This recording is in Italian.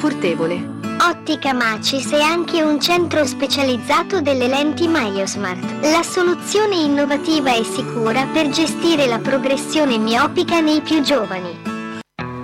confortevole. Ottica Macis è anche un centro specializzato delle lenti MyoSmart, la soluzione innovativa e sicura per gestire la progressione miopica nei più giovani.